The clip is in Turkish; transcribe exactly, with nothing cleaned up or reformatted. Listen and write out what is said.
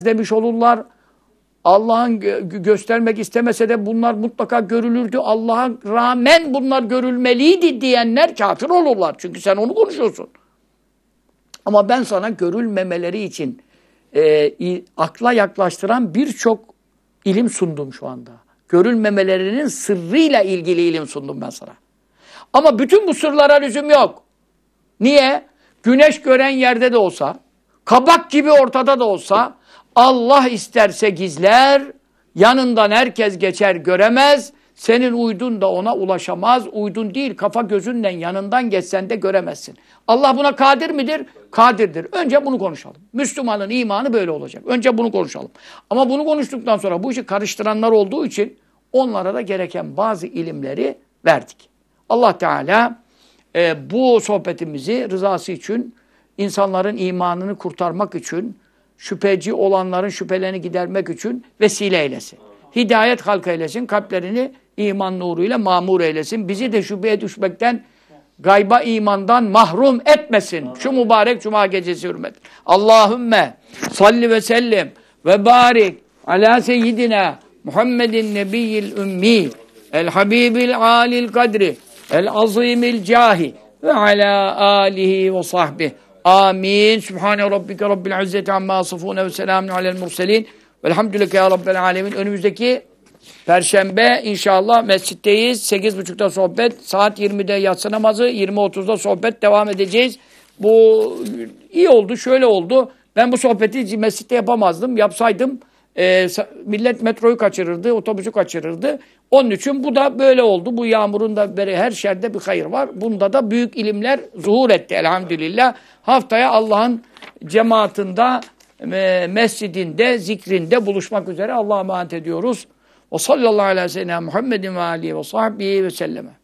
demiş olurlar. Allah'ın gö göstermek istemese de bunlar mutlaka görülürdü. Allah'a rağmen bunlar görülmeliydi diyenler kafir olurlar. Çünkü sen onu konuşuyorsun. Ama ben sana görülmemeleri için e, akla yaklaştıran birçok ilim sundum şu anda. Görülmemelerinin sırrıyla ilgili ilim sundum ben sana. Ama bütün bu sırlara lüzum yok. Niye? Güneş gören yerde de olsa, kabak gibi ortada da olsa, Allah isterse gizler, yanından herkes geçer göremez, senin uydun da ona ulaşamaz, uydun değil, kafa gözünle yanından geçsen de göremezsin. Allah buna kadir midir? Kadirdir. Önce bunu konuşalım. Müslümanın imanı böyle olacak. Önce bunu konuşalım. Ama bunu konuştuktan sonra bu işi karıştıranlar olduğu için onlara da gereken bazı ilimleri verdik. Allah Teala e, bu sohbetimizi rızası için, insanların imanını kurtarmak için, şüpheci olanların şüphelerini gidermek için vesile eylesin. Hidayet halk eylesin, kalplerini iman nuruyla mamur eylesin. Bizi de şüpheye düşmekten, gayba imandan mahrum etmesin. Şu mübarek cuma gecesi hürmet. Allahümme salli ve sellim ve barik ala seyyidina Muhammedin nebiyyil ümmi el habibil alil kadri el azimil cahi ve ala alihi ve sahbihi. Amin. Sübhane Rabbike Rabbil İzzeti amma asifune ve selamun alel murselin. Velhamdülillah ya Rabbel alemin. Önümüzdeki Perşembe inşallah mescitteyiz. sekiz buçukta sohbet, saat yirmide yatsı namazı, yirmi otuzda sohbet devam edeceğiz. Bu iyi oldu, şöyle oldu. Ben bu sohbeti mescitte yapamazdım. Yapsaydım e, millet metroyu kaçırırdı, otobüsü kaçırırdı. Onun için bu da böyle oldu. Bu yağmurun da beri her şerde bir hayır var. Bunda da büyük ilimler zuhur etti elhamdülillah. Haftaya Allah'ın cemaatinde, e, mescidinde, zikrinde buluşmak üzere Allah'a emanet ediyoruz. Ve sallallahu aleyhi ve sellem Muhammedin ve alihi ve sahbihi ve selleme.